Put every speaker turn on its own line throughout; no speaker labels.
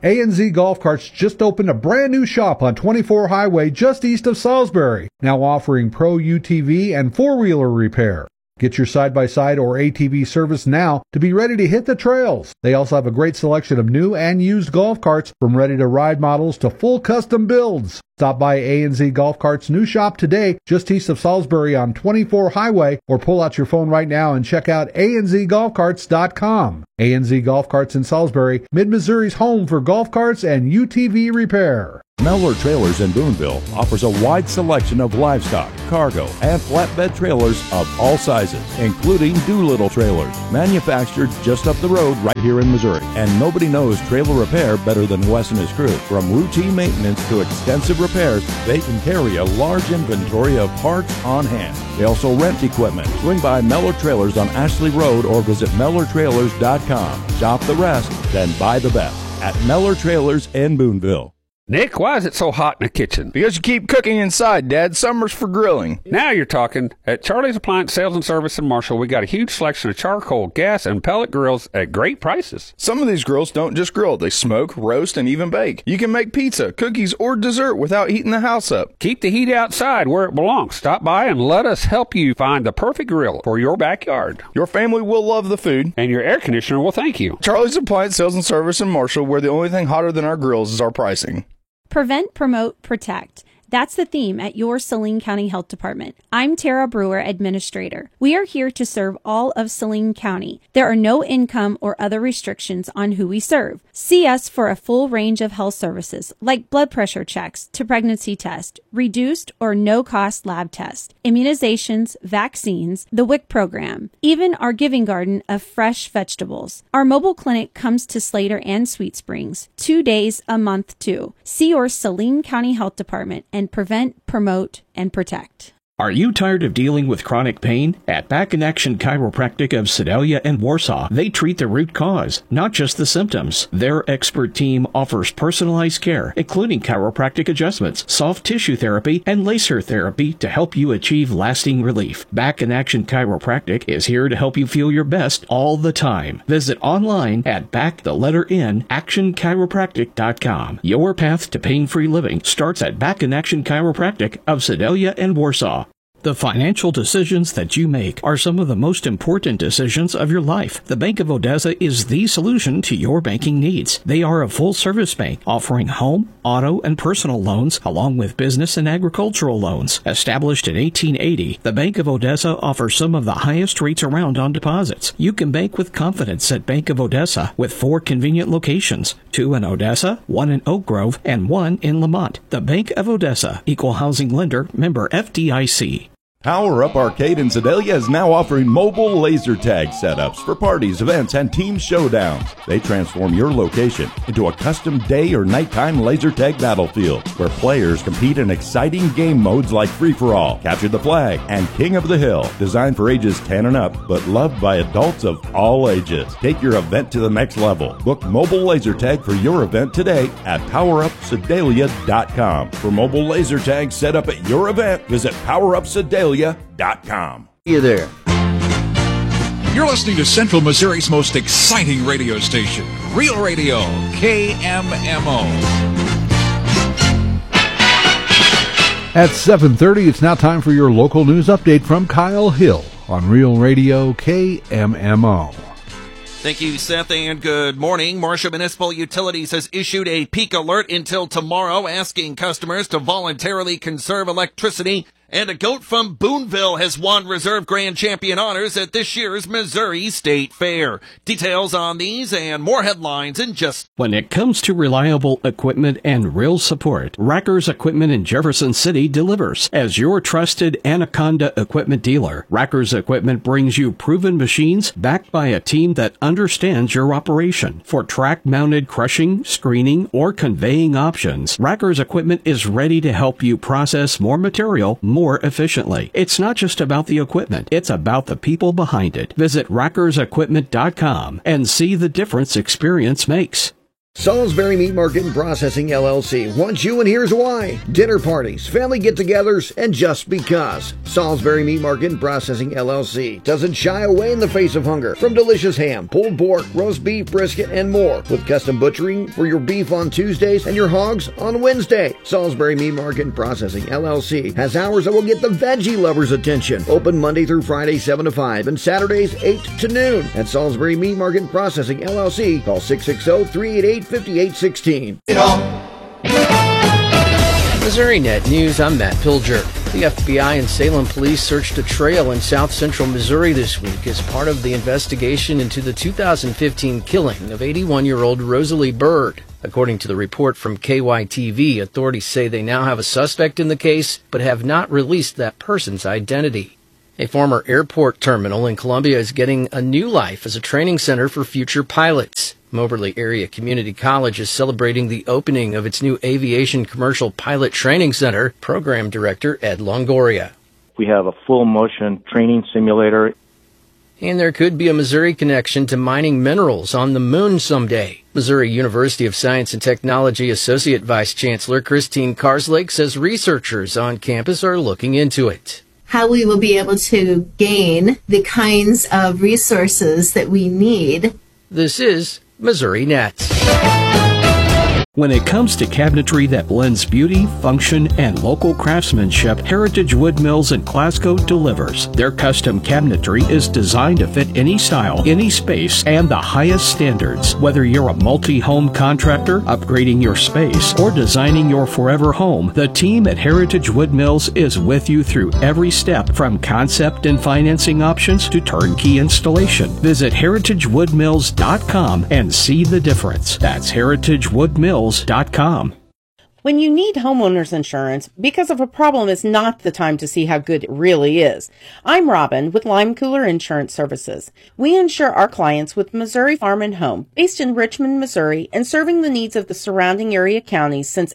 A&Z Golf Carts just opened a brand new shop on 24 Highway just east of Salisbury, now offering Pro UTV and four-wheeler repair. Get your side-by-side or ATV service now to be ready to hit the trails. They also have a great selection of new and used golf carts, from ready-to-ride models to full custom builds. Stop by A&Z Golf Carts' new shop today, just east of Salisbury on 24 Highway, or pull out your phone right now and check out anzgolfcarts.com. A&Z Golf Carts in Salisbury, Mid-Missouri's home for golf carts and UTV repair.
Mellor Trailers in Boonville offers a wide selection of livestock, cargo, and flatbed trailers of all sizes, including Doolittle trailers, manufactured just up the road right here in Missouri. And nobody knows trailer repair better than Wes and his crew. From routine maintenance to extensive repairs, they can carry a large inventory of parts on hand. They also rent equipment. Swing by Mellor Trailers on Ashley Road or visit MellerTrailers.com. Shop the rest, then buy the best at Mellor Trailers in Boonville.
Nick, why is it so hot in the kitchen?
Because you keep cooking inside, Dad. Summer's for grilling.
Now you're talking. At Charlie's Appliance Sales and Service in Marshall, we got a huge selection of charcoal, gas, and pellet grills at great prices.
Some of these grills don't just grill. They smoke, roast, and even bake. You can make pizza, cookies, or dessert without heating the house up.
Keep the heat outside where it belongs. Stop by and let us help you find the perfect grill for your backyard.
Your family will love the food.
And your air conditioner will thank you.
Charlie's Appliance Sales and Service in Marshall, where the only thing hotter than our grills is our pricing.
Prevent, promote, protect. That's the theme at your Saline County Health Department. I'm Tara Brewer, Administrator. We are here to serve all of Saline County. There are no income or other restrictions on who we serve. See us for a full range of health services, like blood pressure checks to pregnancy test, reduced or no-cost lab tests, immunizations, vaccines, the WIC program, even our giving garden of fresh vegetables. Our mobile clinic comes to Slater and Sweet Springs 2 days a month too. See your Saline County Health Department and prevent, promote, and protect.
Are you tired of dealing with chronic pain? At Back in Action Chiropractic of Sedalia and Warsaw, they treat the root cause, not just the symptoms. Their expert team offers personalized care, including chiropractic adjustments, soft tissue therapy, and laser therapy to help you achieve lasting relief. Back in Action Chiropractic is here to help you feel your best all the time. Visit online at actionchiropractic.com. Your path to pain-free living starts at Back in Action Chiropractic of Sedalia and Warsaw. The financial decisions that you make are some of the most important decisions of your life. The Bank of Odessa is the solution to your banking needs. They are a full-service bank offering home, auto, and personal loans, along with business and agricultural loans. Established in 1880, the Bank of Odessa offers some of the highest rates around on deposits. You can bank with confidence at Bank of Odessa with 4 convenient locations, 2 in Odessa, 1 in Oak Grove, and 1 in Lamont. The Bank of Odessa, Equal Housing Lender, member FDIC.
Power Up Arcade in Sedalia is now offering mobile laser tag setups for parties, events, and team showdowns. They transform your location into a custom day or nighttime laser tag battlefield where players compete in exciting game modes like Free-for-All, Capture the Flag, and King of the Hill. Designed for ages 10 and up, but loved by adults of all ages. Take your event to the next level. Book mobile laser tag for your event today at PowerUpSedalia.com. For mobile laser tag set up at your event, visit PowerUpSedalia.com.
You there.
You're listening to Central Missouri's most exciting radio station, Real Radio, KMMO.
At 7:30, it's now time for your local news update from Kyle Hill on Real Radio KMMO.
Thank you, Seth, and good morning. Marshall Municipal Utilities has issued a peak alert until tomorrow, asking customers to voluntarily conserve electricity. And a goat from Boonville has won Reserve Grand Champion honors at this year's Missouri State Fair. Details on these and more headlines in just...
When it comes to reliable equipment and real support, Rackers Equipment in Jefferson City delivers. As your trusted Anaconda equipment dealer, Rackers Equipment brings you proven machines backed by a team that understands your operation. For track-mounted crushing, screening, or conveying options, Rackers Equipment is ready to help you process more material more efficiently. It's not just about the equipment, it's about the people behind it. Visit rackersequipment.com and see the difference experience makes.
Salisbury Meat Market and Processing LLC wants you, and here's why. Dinner parties, family get-togethers, and just because. Salisbury Meat Market and Processing LLC doesn't shy away in the face of hunger. From delicious ham, pulled pork, roast beef, brisket, and more. With custom butchering for your beef on Tuesdays and your hogs on Wednesday. Salisbury Meat Market and Processing LLC has hours that will get the veggie lovers' attention. Open Monday through Friday 7 to 5 and Saturdays 8 to noon. At Salisbury Meat Market and Processing LLC, call 660-388-5816.
Missouri Net News, I'm Matt Pilger. The FBI and Salem police searched a trail in south central Missouri this week as part of the investigation into the 2015 killing of 81-year-old Rosalie Byrd. According to the report from KYTV, authorities say they now have a suspect in the case, but have not released that person's identity. A former airport terminal in Columbia is getting a new life as a training center for future pilots. Moberly Area Community College is celebrating the opening of its new Aviation Commercial Pilot Training Center. Program Director Ed Longoria.
We have a full-motion training simulator.
And there could be a Missouri connection to mining minerals on the moon someday. Missouri University of Science and Technology Associate Vice Chancellor Christine Karslake says researchers on campus are looking into it.
How we will be able to gain the kinds of resources that we need.
This is Missouri Net.
When it comes to cabinetry that blends beauty, function, and local craftsmanship, Heritage Wood Mills in Glasgow delivers. Their custom cabinetry is designed to fit any style, any space, and the highest standards. Whether you're a multi-home contractor, upgrading your space, or designing your forever home, the team at Heritage Wood Mills is with you through every step, from concept and financing options to turnkey installation. Visit heritagewoodmills.com and see the difference. That's heritagewoodmills.com.
When you need homeowners insurance, because of a problem is not the time to see how good it really is. I'm Robin with Lime Cooler Insurance Services. We insure our clients with Missouri Farm and Home, based in Richmond, Missouri, and serving the needs of the surrounding area counties since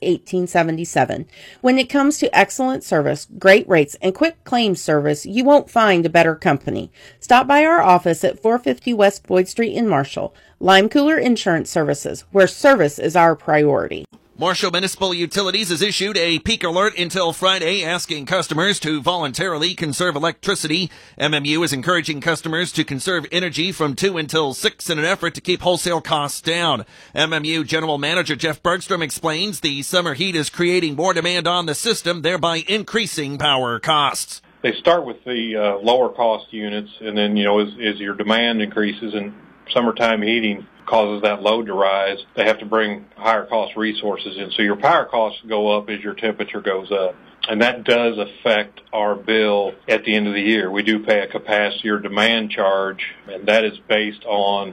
1877. When it comes to excellent service, great rates, and quick claims service, you won't find a better company. Stop by our office at 450 West Boyd Street in Marshall. Lime Cooler Insurance Services, where service is our priority.
Marshall Municipal Utilities has issued a peak alert until Friday, asking customers to voluntarily conserve electricity. MMU is encouraging customers to conserve energy from 2 until 6 in an effort to keep wholesale costs down. MMU General Manager Jeff Bergstrom explains the summer heat is creating more demand on the system, thereby increasing power costs.
They start with the lower cost units, and then, as your demand increases and summertime heating causes that load to rise, they have to bring higher cost resources in. So your power costs go up as your temperature goes up. And that does affect our bill at the end of the year. We do pay a capacity or demand charge, and that is based on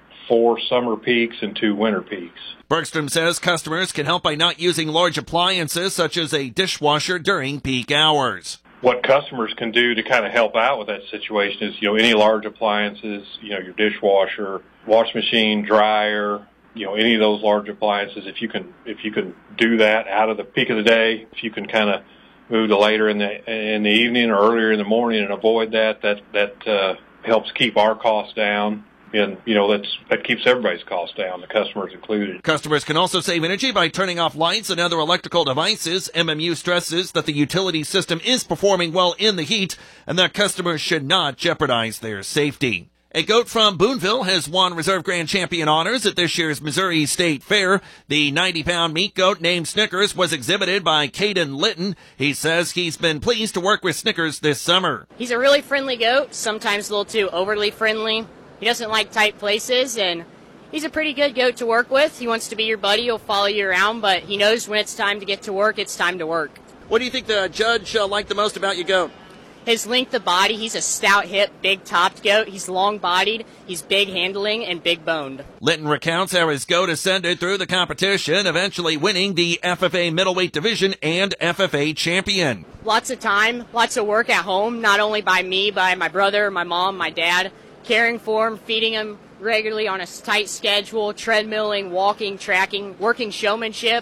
4 summer peaks and 2 winter peaks.
Bergstrom says customers can help by not using large appliances such as a dishwasher during peak hours.
What customers can do to kind of help out with that situation is, any large appliances, your dishwasher, wash machine, dryer, any of those large appliances. If you can do that out of the peak of the day, if you can kind of move to later in the evening or earlier in the morning and avoid that helps keep our costs down. And, that keeps everybody's costs down, the customers included.
Customers can also save energy by turning off lights and other electrical devices. MMU stresses that the utility system is performing well in the heat and that customers should not jeopardize their safety. A goat from Boonville has won Reserve Grand Champion honors at this year's Missouri State Fair. The 90-pound meat goat named Snickers was exhibited by Caden Litton. He says he's been pleased to work with Snickers this summer.
He's a really friendly goat, sometimes a little too overly friendly. He doesn't like tight places, and he's a pretty good goat to work with. He wants to be your buddy. He'll follow you around, but he knows when it's time to get to work, it's time to work.
What do you think the judge liked the most about your goat?
His length of body. He's a stout hip, big-topped goat. He's long-bodied. He's big handling and big-boned.
Litton recounts how his goat ascended through the competition, eventually winning the FFA middleweight division and FFA champion.
Lots of time, lots of work at home, not only by me, by my brother, my mom, my dad. Caring for him, feeding him regularly on a tight schedule, treadmilling, walking, tracking, working showmanship,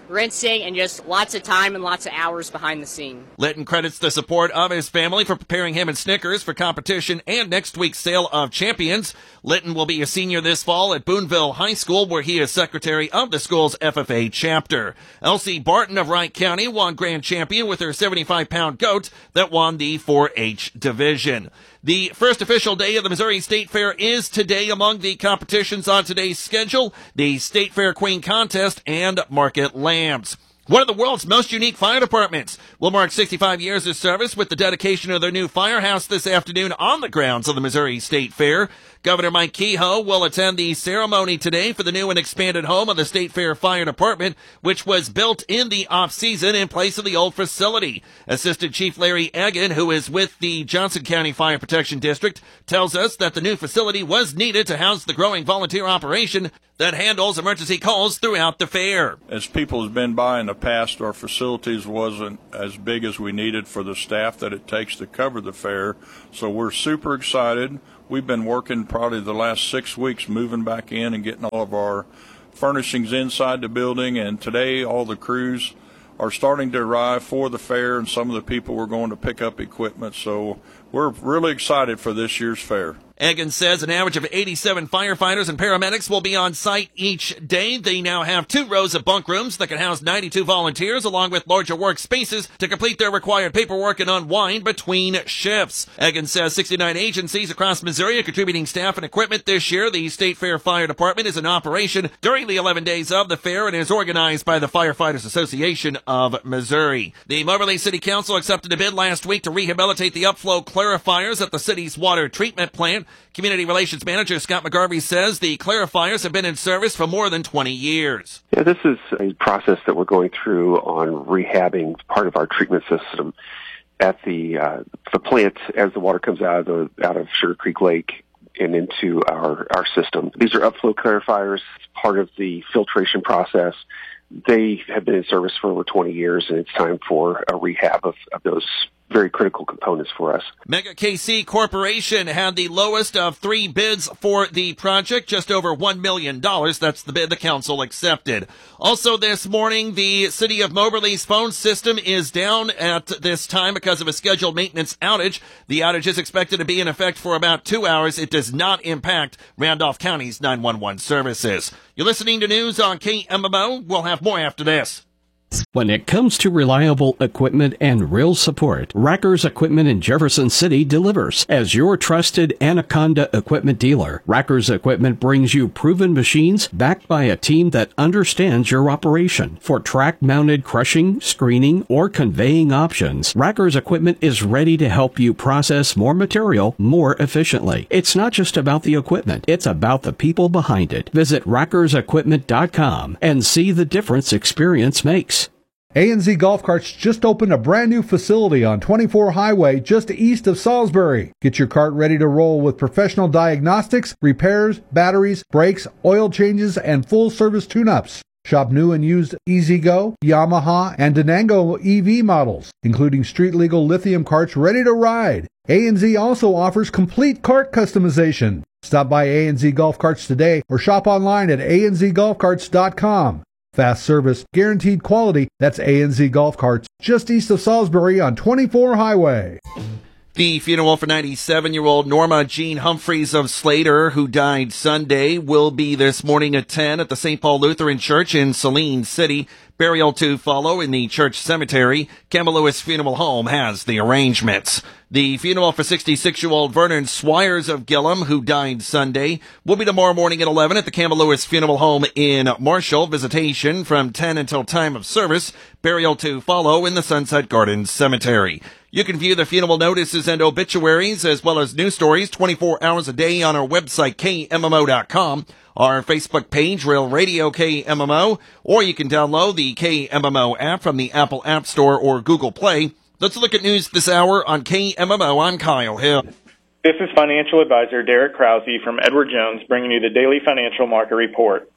rinsing, and just lots of time and lots of hours behind the scene.
Litton credits the support of his family for preparing him and Snickers for competition and next week's Sale of Champions. Litton will be a senior this fall at Boonville High School, where he is secretary of the school's FFA chapter. Elsie Barton of Wright County won grand champion with her 75-pound goat that won the 4-H division. The first official day of the Missouri State Fair is today. Among the competitions on today's schedule, the State Fair Queen Contest and Market Lambs. One of the world's most unique fire departments will mark 65 years of service with the dedication of their new firehouse this afternoon on the grounds of the Missouri State Fair. Governor Mike Kehoe will attend the ceremony today for the new and expanded home of the State Fair Fire Department, which was built in the off-season in place of the old facility. Assistant Chief Larry Egan, who is with the Johnson County Fire Protection District, tells us that the new facility was needed to house the growing volunteer operation that handles emergency calls throughout the fair.
As people have been by in the past, our facilities wasn't as big as we needed for the staff that it takes to cover the fair, so we're super excited. We've been working probably the last 6 weeks moving back in and getting all of our furnishings inside the building, and today all the crews are starting to arrive for the fair, and some of the people were going to pick up equipment, so we're really excited for this year's fair.
Egan says an average of 87 firefighters and paramedics will be on site each day. They now have 2 rows of bunk rooms that can house 92 volunteers, along with larger workspaces to complete their required paperwork and unwind between shifts. Egan says 69 agencies across Missouri are contributing staff and equipment this year. The State Fair Fire Department is in operation during the 11 days of the fair and is organized by the Firefighters Association of Missouri. The Moberly City Council accepted a bid last week to rehabilitate the upflow clarifiers at the city's water treatment plant. Community Relations Manager Scott McGarvey says the clarifiers have been in service for more than 20 years.
Yeah, this is a process that we're going through on rehabbing part of our treatment system at the plant as the water comes out of Sugar Creek Lake and into our system. These are upflow clarifiers, part of the filtration process. They have been in service for over 20 years, and it's time for a rehab of those very critical components for us.
Mega KC Corporation had the lowest of 3 bids for the project, just over $1 million. That's the bid the council accepted. Also this morning, the city of Moberly's phone system is down at this time because of a scheduled maintenance outage. The outage is expected to be in effect for about 2 hours. It does not impact Randolph County's 911 services. You're listening to news on KMMO. We'll have more after this.
When it comes to reliable equipment and real support, Rackers Equipment in Jefferson City delivers. As your trusted Anaconda equipment dealer, Rackers Equipment brings you proven machines backed by a team that understands your operation. For track-mounted crushing, screening, or conveying options, Rackers Equipment is ready to help you process more material more efficiently. It's not just about the equipment, it's about the people behind it. Visit rackersequipment.com and see the difference experience makes.
A&Z Golf Carts just opened a brand new facility on 24 Highway just east of Salisbury. Get your cart ready to roll with professional diagnostics, repairs, batteries, brakes, oil changes, and full service tune-ups. Shop new and used E-Z-Go, Yamaha, and Denango EV models, including street-legal lithium carts ready to ride. A&Z also offers complete cart customization. Stop by A&Z Golf Carts today or shop online at anzgolfcarts.com. Fast service, guaranteed quality. That's A&Z Golf Carts, just east of Salisbury on 24 Highway.
The funeral for 97-year-old Norma Jean Humphreys of Slater, who died Sunday, will be this morning at 10 at the St. Paul Lutheran Church in Saline City. Burial to follow in the church cemetery. Campbell Lewis Funeral Home has the arrangements. The funeral for 66-year-old Vernon Swires of Gillum, who died Sunday, will be tomorrow morning at 11 at the Campbell Lewis Funeral Home in Marshall. Visitation from 10 until time of service. Burial to follow in the Sunset Gardens Cemetery. You can view the funeral notices and obituaries as well as news stories 24 hours a day on our website, KMMO.com. Our Facebook page, Real Radio KMMO, or you can download the KMMO app from the Apple App Store or Google Play. Let's look at news this hour on KMMO. I'm Kyle Hill.
This is financial advisor Derek Krause from Edward Jones bringing you the daily financial market report.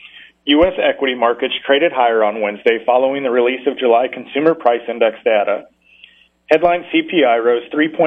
U.S. equity markets traded higher on Wednesday following the release of July Consumer Price Index data. Headline CPI rose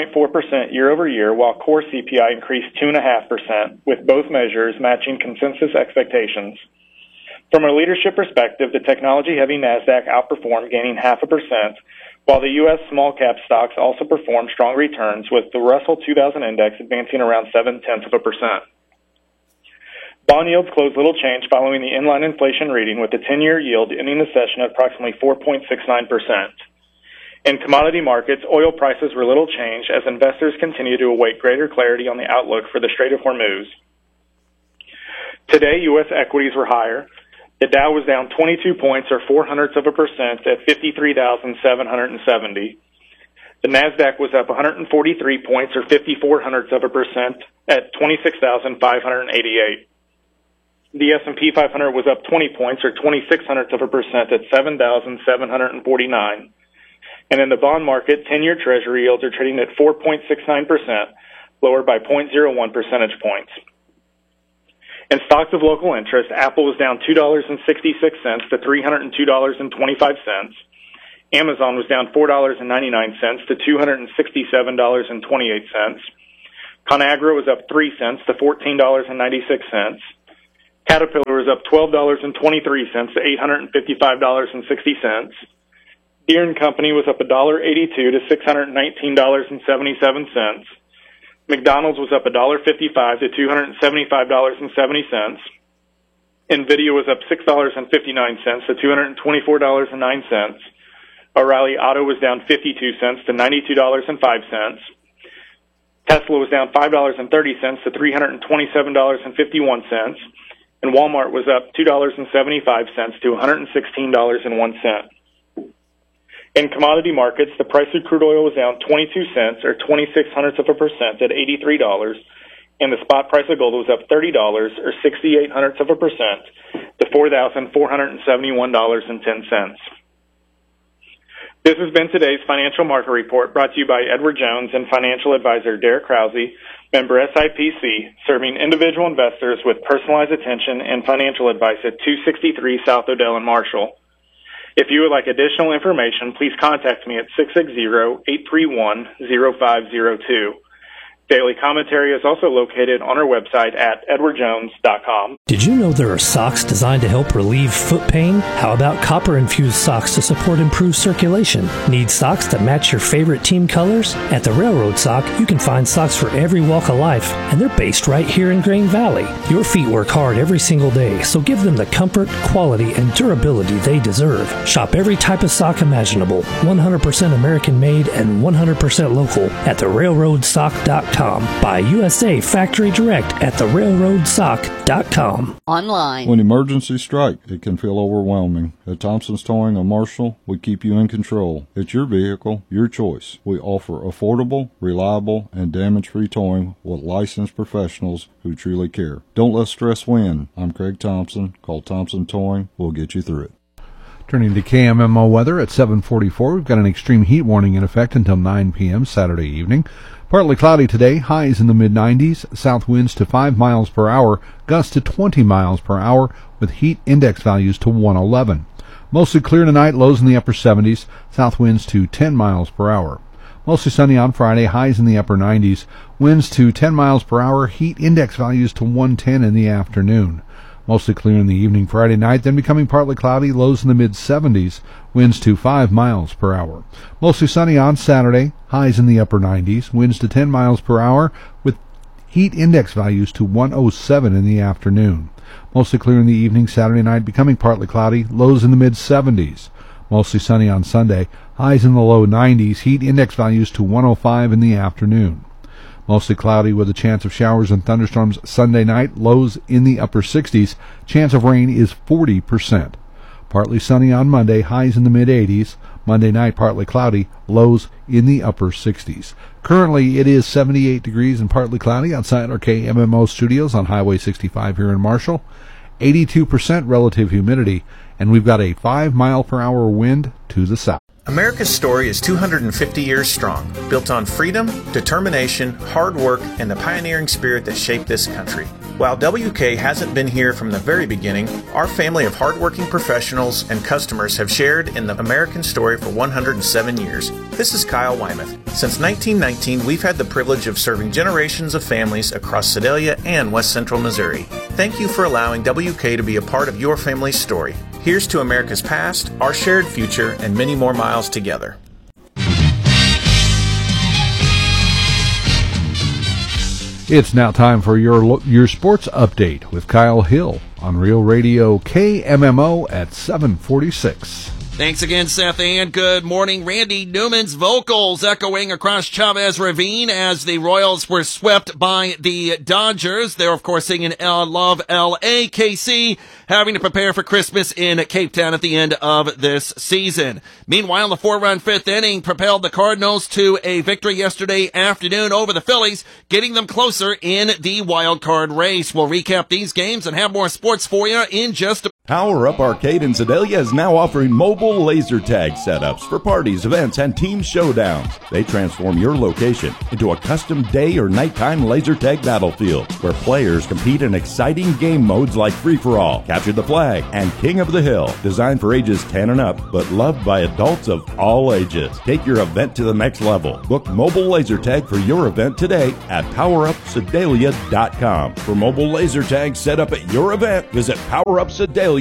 3.4% year over year, while core CPI increased 2.5%, with both measures matching consensus expectations. From a leadership perspective, the technology-heavy NASDAQ outperformed, gaining 0.5%, while the U.S. small-cap stocks also performed strong returns, with the Russell 2000 index advancing around 0.7%. Bond yields closed little change following the inline inflation reading, with the 10-year yield ending the session at approximately 4.69%. In commodity markets, oil prices were little changed as investors continue to await greater clarity on the outlook for the Strait of Hormuz. Today, U.S. equities were higher. The Dow was down 22 points, or 0.04% at 53,770. The NASDAQ was up 143 points, or 0.54% at 26,588. The S&P 500 was up 20 points, or 0.26% at 7,749. And in the bond market, 10-year Treasury yields are trading at 4.69%, lower by 0.01 percentage points. In stocks of local interest, Apple was down $2.66 to $302.25. Amazon was down $4.99 to $267.28. ConAgra was up 3 cents to $14.96. Caterpillar was up $12.23 to $855.60. Deere & Company was up $1.82 to $619.77. McDonald's was up $1.55 to $275.70. NVIDIA was up $6.59 to $224.09. O'Reilly Auto was down 52 cents to $92.05. Tesla was down $5.30 to $327.51. And Walmart was up $2.75 to $116.01. In commodity markets, the price of crude oil was down 22 cents, or 0.26% at $83, and the spot price of gold was up $30, or 0.68% to $4,471.10. This has been today's Financial Market Report, brought to you by Edward Jones and financial advisor Derek Krause, member SIPC, serving individual investors with personalized attention and financial advice at 263 South Odell in Marshall. If you would like additional information, please contact me at 660-831-0502. Daily commentary is also located on our website at edwardjones.com.
Did you know there are socks designed to help relieve foot pain? How about copper-infused socks to support improved circulation? Need socks that match your favorite team colors? At the Railroad Sock, you can find socks for every walk of life, and they're based right here in Grain Valley. Your feet work hard every single day, so give them the comfort, quality, and durability they deserve. Shop every type of sock imaginable, 100% American-made and 100% local at therailroadsock.com. Buy USA Factory Direct at therailroadsock.com.
Online.
When emergencies strike, it can feel overwhelming. At Thompson's Towing of Marshall, we keep you in control. It's your vehicle, your choice. We offer affordable, reliable, and damage-free towing with licensed professionals who truly care. Don't let stress win. I'm Craig Thompson. Call Thompson Towing. We'll get you through it.
Turning to KMMO weather at 7:44, we've got an extreme heat warning in effect until 9 p.m. Saturday evening. Partly cloudy today, highs in the mid-90s, south winds to 5 miles per hour, gusts to 20 miles per hour, with heat index values to 111. Mostly clear tonight, lows in the upper 70s, south winds to 10 miles per hour. Mostly sunny on Friday, highs in the upper 90s, winds to 10 miles per hour, heat index values to 110 in the afternoon. Mostly clear in the evening Friday night, then becoming partly cloudy, lows in the mid-70s, winds to 5 miles per hour. Mostly sunny on Saturday, highs in the upper 90s, winds to 10 miles per hour, with heat index values to 107 in the afternoon. Mostly clear in the evening Saturday night, becoming partly cloudy, lows in the mid-70s. Mostly sunny on Sunday, highs in the low 90s, heat index values to 105 in the afternoon. Mostly cloudy with a chance of showers and thunderstorms Sunday night, lows in the upper 60s. Chance of rain is 40%. Partly sunny on Monday, highs in the mid-80s. Monday night, partly cloudy, lows in the upper 60s. Currently, it is 78 degrees and partly cloudy outside our KMMO studios on Highway 65 here in Marshall. 82% relative humidity, and we've got a 5-mile-per-hour wind to the south.
America's story is 250 years strong, built on freedom, determination, hard work, and the pioneering spirit that shaped this country. While WK hasn't been here from the very beginning, our family of hardworking professionals and customers have shared in the American story for 107 years. This is Kyle Wymuth. Since 1919, we've had the privilege of serving generations of families across Sedalia and West Central Missouri. Thank you for allowing WK to be a part of your family's story. Here's to America's past, our shared future, and many more miles together.
It's now time for your sports update with Kyle Hill on Real Radio KMMO at 746.
Thanks again, Seth, and good morning. Randy Newman's vocals echoing across Chavez Ravine as the Royals were swept by the Dodgers. They're, of course, singing Love L.A. KC, having to prepare for Christmas in Cape Town at the end of this season. Meanwhile, the 4-run fifth inning propelled the Cardinals to a victory yesterday afternoon over the Phillies, getting them closer in the wild card race. We'll recap these games and have more sports for you in just a
Power Up Arcade in Sedalia is now offering mobile laser tag setups for parties, events, and team showdowns. They transform your location into a custom day or nighttime laser tag battlefield where players compete in exciting game modes like Free-for-All, Capture the Flag, and King of the Hill. Designed for ages 10 and up, but loved by adults of all ages. Take your event to the next level. Book mobile laser tag for your event today at PowerUpSedalia.com. For mobile laser tag set up at your event, visit PowerUpSedalia.com.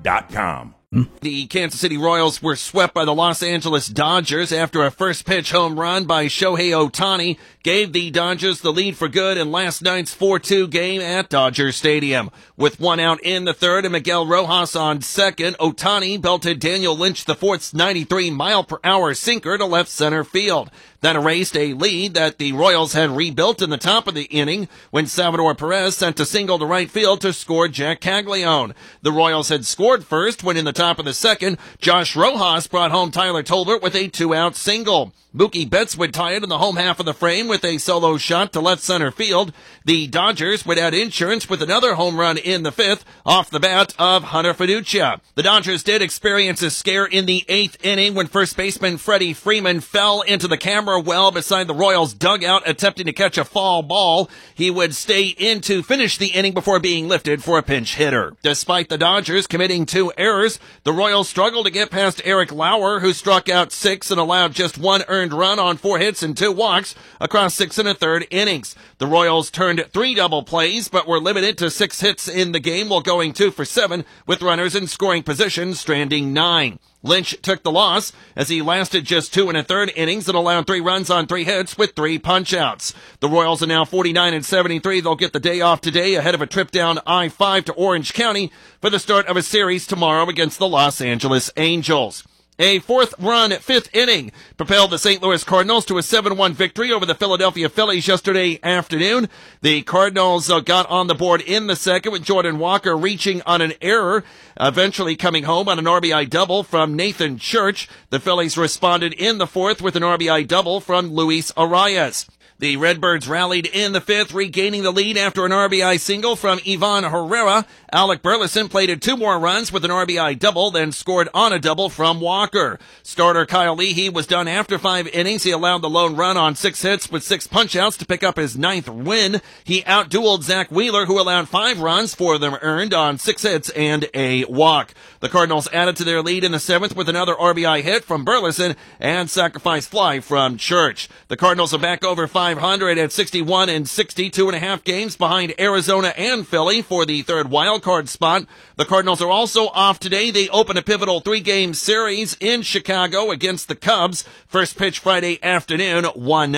The Kansas City Royals were swept by the Los Angeles Dodgers after a first pitch home run by Shohei Ohtani gave the Dodgers the lead for good in last night's 4-2 game at Dodger Stadium. With one out in the third and Miguel Rojas on second, Ohtani belted Daniel Lynch IV's 93-mile-per-hour sinker to left center field. That erased a lead that the Royals had rebuilt in the top of the inning when Salvador Perez sent a single to right field to score Jack Caglione. The Royals had scored first when in the top of the second, Josh Rojas brought home Tyler Tolbert with a 2-out single. Mookie Betts would tie it in the home half of the frame with a solo shot to left center field. The Dodgers would add insurance with another home run in the fifth off the bat of Hunter Fiducia. The Dodgers did experience a scare in the eighth inning when first baseman Freddie Freeman fell into the camera well beside the Royals dugout attempting to catch a foul ball. He would stay in to finish the inning before being lifted for a pinch hitter. Despite the Dodgers committing 2 errors, the Royals struggled to get past Eric Lauer, who struck out 6 and allowed just 1 earned run on 4 hits and 2 walks across 6 1/3 innings. The Royals turned 3 double plays, but were limited to 6 hits in the game while going 2 for 7 with runners in scoring position, stranding 9. Lynch took the loss as he lasted just 2 1/3 innings and allowed 3 runs on 3 hits with 3 punch-outs. The Royals are now 49-73. They'll get the day off today ahead of a trip down I-5 to Orange County for the start of a series tomorrow against the Los Angeles Angels. A 4th-run 5th inning propelled the St. Louis Cardinals to a 7-1 victory over the Philadelphia Phillies yesterday afternoon. The Cardinals got on the board in the second with Jordan Walker reaching on an error, eventually coming home on an RBI double from Nathan Church. The Phillies responded in the 4th with an RBI double from Luis Arias. The Redbirds rallied in the 5th, regaining the lead after an RBI single from Ivan Herrera. Alec Burleson plated 2 more runs with an RBI double, then scored on a double from Walker. Starter Kyle Leahy was done after 5 innings. He allowed the lone run on 6 hits with 6 punch-outs to pick up his 9th win. He outdueled Zach Wheeler, who allowed 5 runs, 4 of them earned on 6 hits and a walk. The Cardinals added to their lead in the 7th with another RBI hit from Burleson and sacrifice fly from Church. The Cardinals are back over 500 at 61-60, 2.5 games behind Arizona and Philly for the 3rd wild card spot. The Cardinals are also off today. They open a pivotal 3-game series in Chicago against the Cubs. First pitch Friday afternoon,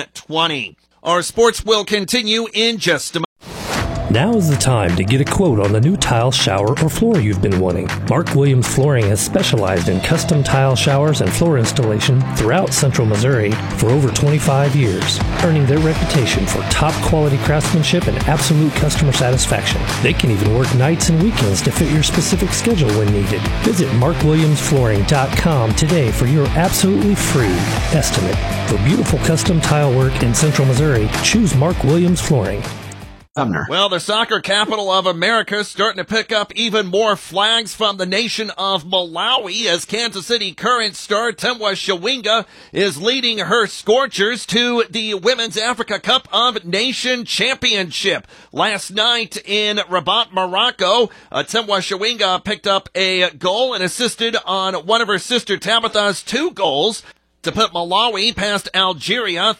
1:20. Our sports will continue in just a moment.
Now is the time to get a quote on the new tile, shower, or floor you've been wanting. Mark Williams Flooring has specialized in custom tile showers and floor installation throughout Central Missouri for over 25 years, earning their reputation for top quality craftsmanship and absolute customer satisfaction. They can even work nights and weekends to fit your specific schedule when needed. Visit markwilliamsflooring.com today for your absolutely free estimate. For beautiful custom tile work in Central Missouri, choose Mark Williams Flooring.
Sumner.
Well, the soccer capital of America is starting to pick up even more flags from the nation of Malawi as Kansas City Current star Temwa Chawinga is leading her Scorchers to the Women's Africa Cup of Nation Championship. Last night in Rabat, Morocco, Temwa Chawinga picked up a goal and assisted on one of her sister Tabitha's 2 goals to put Malawi past Algeria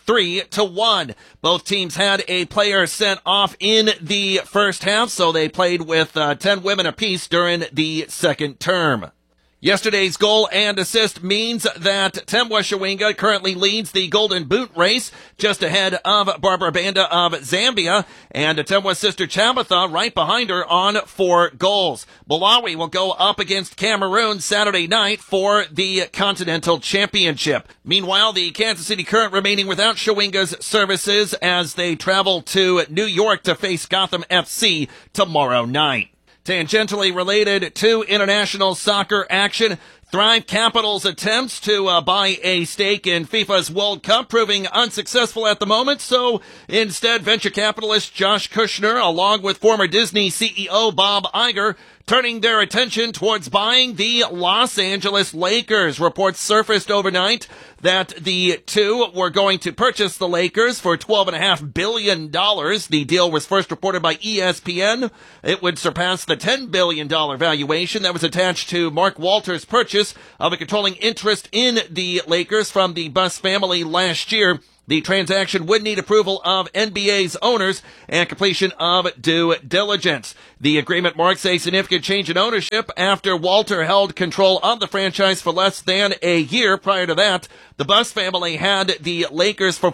3-1. Both teams had a player sent off in the first half, so they played with 10 women apiece during the second term. Yesterday's goal and assist means that Temwa Chawinga currently leads the Golden Boot race just ahead of Barbara Banda of Zambia, and Temwa's sister Tabitha right behind her on 4 goals. Malawi will go up against Cameroon Saturday night for the Continental Championship. Meanwhile, the Kansas City Current remaining without Chawinga's services as they travel to New York to face Gotham FC tomorrow night. Tangentially related to international soccer action, Thrive Capital's attempts to buy a stake in FIFA's World Cup proving unsuccessful at the moment, so instead venture capitalist Josh Kushner, along with former Disney CEO Bob Iger, turning their attention towards buying the Los Angeles Lakers. Reports surfaced overnight that the two were going to purchase the Lakers for $12.5 billion. The deal was first reported by ESPN. It would surpass the $10 billion valuation that was attached to Mark Walters' purchase of a controlling interest in the Lakers from the Buss family last year. The transaction would need approval of NBA's owners and completion of due diligence. The agreement marks a significant change in ownership after Walter held control of the franchise for less than a year. Prior to that, the Buss family had the Lakers for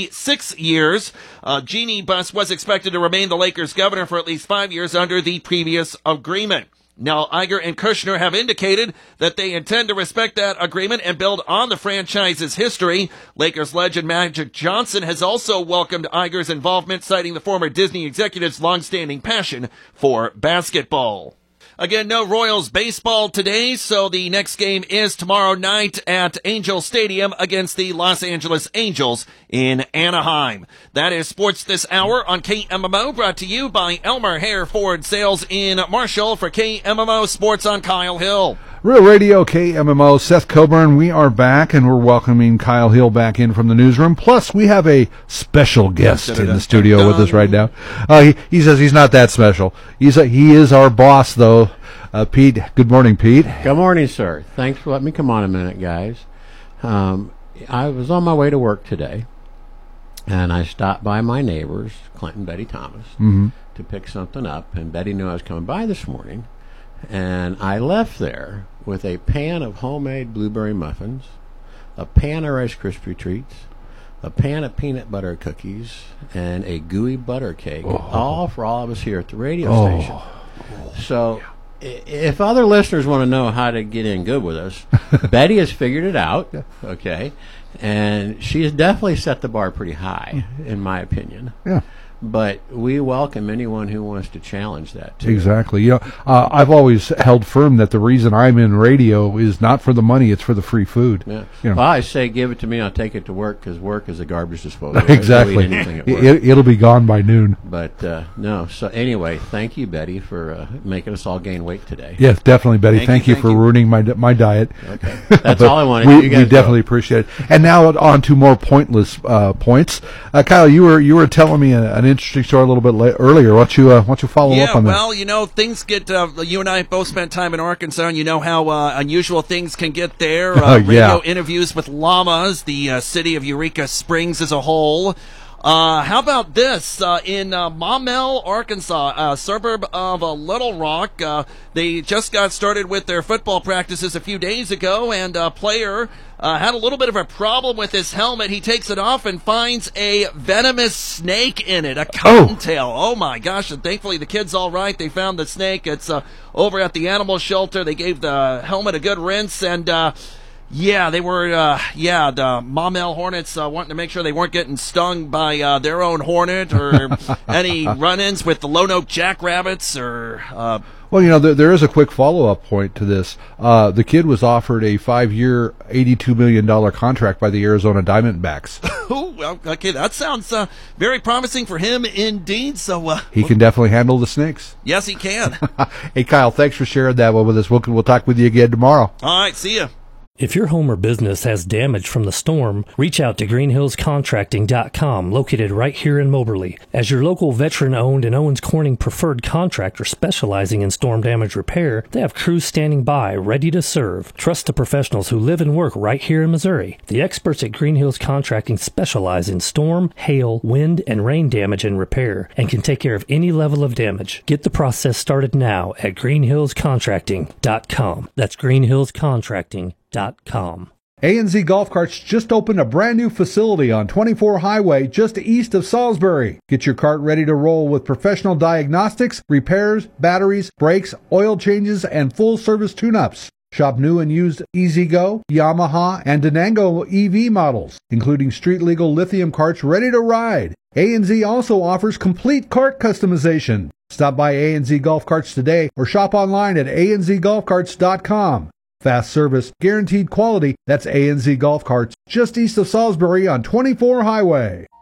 46 years. Jeannie Buss was expected to remain the Lakers' governor for at least 5 years under the previous agreement. Now, Iger and Kushner have indicated that they intend to respect that agreement and build on the franchise's history. Lakers legend Magic Johnson has also welcomed Iger's involvement, citing the former Disney executive's longstanding passion for basketball. Again, no Royals baseball today, so the next game is tomorrow night at Angel Stadium against the Los Angeles Angels in Anaheim. That is Sports This Hour on KMMO, brought to you by Elmer Hare Ford Sales in Marshall for KMMO Sports on Kyle Hill.
Real Radio KMMO, Seth Coburn, we are back, and we're welcoming Kyle Hill back in from the newsroom. Plus, we have a special guest in the studio with us right now. He says he's not that special. He is our boss, though. Pete, good morning, Pete.
Good morning, sir. Thanks for letting me come on a minute, guys. I was on my way to work today, and I stopped by my neighbors, Clint and Betty Thomas, to pick something up, and Betty knew I was coming by this morning. And I left there with a pan of homemade blueberry muffins, a pan of Rice Krispie treats, a pan of peanut butter cookies, and a gooey butter cake, all for all of us here at the radio station. So if other listeners want to know how to get in good with us, Betty has figured it out, okay? And she has definitely set the bar pretty high, in my opinion.
Yeah.
But we welcome anyone who wants to challenge that, too.
Exactly. You know, I've always held firm that the reason I'm in radio is not for the money, it's for the free food.
Yeah.
You know.
Well, I say give it to me, I'll take it to work, because work is a garbage disposal.
Exactly. It'll be gone by noon.
But, no. So, anyway, thank you, Betty, for making us all gain weight today.
Yes, definitely, Betty. Thank you for ruining my diet.
Okay. That's all I wanted.
We definitely appreciate it. And now on to more pointless points. Kyle, you were telling me an interesting story a little bit earlier. Why don't you follow up on that?
Well, you know, things get. You and I both spent time in Arkansas, and you know how unusual thing can get there. Radio interviews with llamas, the city of Eureka Springs as a whole. How about this? In Maumelle, Arkansas, a suburb of Little Rock, they just got started with their football practices a few days ago, and a player had a little bit of a problem with his helmet. He takes it off and finds a venomous snake in it, a cottontail. Oh, my gosh. And thankfully, the kid's all right. They found the snake. It's over at the animal shelter. They gave the helmet a good rinse, and Yeah, they were, the Maumelle Hornets wanting to make sure they weren't getting stung by their own hornet or any run-ins with the Lone Oak Jackrabbits or...
Well, there is a quick follow-up point to this. The kid was offered a 5-year, $82 million contract by the Arizona Diamondbacks.
Oh, well, okay, that sounds very promising for him indeed. So
he can definitely handle the Snakes.
Yes, he can.
Hey, Kyle, thanks for sharing that one with us. We'll talk with you again tomorrow.
All right, see ya.
If your home or business has damage from the storm, reach out to greenhillscontracting.com, located right here in Moberly. As your local veteran-owned and Owens Corning preferred contractor specializing in storm damage repair, they have crews standing by, ready to serve. Trust the professionals who live and work right here in Missouri. The experts at Green Hills Contracting specialize in storm, hail, wind, and rain damage and repair, and can take care of any level of damage. Get the process started now at greenhillscontracting.com. That's greenhillscontracting.com.
A&Z Golf Carts just opened a brand new facility on 24 Highway just east of Salisbury. Get your cart ready to roll with professional diagnostics, repairs, batteries, brakes, oil changes, and full service tune-ups. Shop new and used E-Z-Go, Yamaha, and Denango EV models, including street-legal lithium carts ready to ride. A&Z also offers complete cart customization. Stop by A&Z Golf Carts today or shop online at anzgolfcarts.com. Fast service, guaranteed quality. That's A&Z Golf Carts, just east of Salisbury on 24 Highway.